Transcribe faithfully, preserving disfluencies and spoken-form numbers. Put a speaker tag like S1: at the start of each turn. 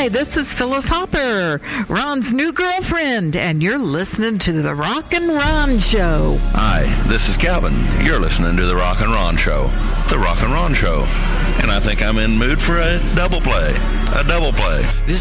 S1: Hi, this is Phyllis Hopper, Ron's new girlfriend, and you're listening to The Rock and Ron Show.
S2: Hi, this is Calvin. You're listening to The Rock and Ron Show. The Rock and Ron Show. And I think I'm in mood for a double play. A double play.